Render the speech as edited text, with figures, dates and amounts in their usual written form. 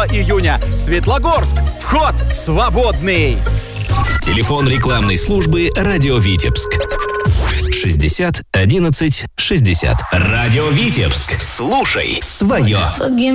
июня. Светлогорск. Вход свободный. Телефон рекламной службы «Радио Витебск». 60 11 60. «Радио Витебск». Слушай свое.